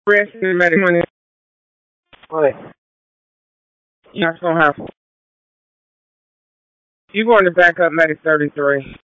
rest in medic 20. What? You're not gonna have. You're going to back up medic 33.